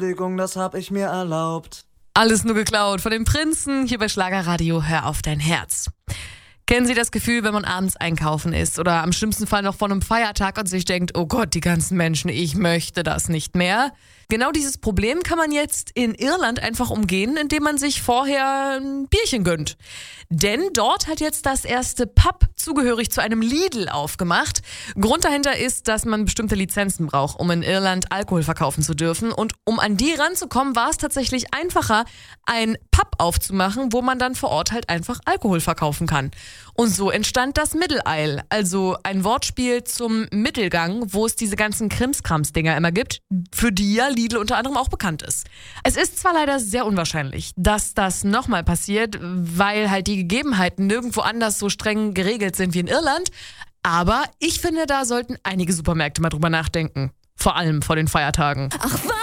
Das hab ich mir erlaubt. Alles nur geklaut von den Prinzen, hier bei Schlagerradio Hör auf dein Herz. Kennen Sie das Gefühl, wenn man abends einkaufen ist oder am schlimmsten Fall noch vor einem Feiertag und sich denkt, oh Gott, die ganzen Menschen, ich möchte das nicht mehr? Genau dieses Problem kann man jetzt in Irland einfach umgehen, indem man sich vorher ein Bierchen gönnt. Denn dort hat jetzt das erste Pub zugehörig zu einem Lidl aufgemacht. Grund dahinter ist, dass man bestimmte Lizenzen braucht, um in Irland Alkohol verkaufen zu dürfen. Und um an die ranzukommen, war es tatsächlich einfacher, ein Pub aufzumachen, wo man dann vor Ort halt einfach Alkohol verkaufen kann. Und so entstand das Middle Aisle, also ein Wortspiel zum Mittelgang, wo es diese ganzen Krimskrams-Dinger immer gibt, für die ja Lidl unter anderem auch bekannt ist. Es ist zwar leider sehr unwahrscheinlich, dass das nochmal passiert, weil halt die Gegebenheiten nirgendwo anders so streng geregelt sind wie in Irland, aber ich finde, da sollten einige Supermärkte mal drüber nachdenken. Vor allem vor den Feiertagen. Ach,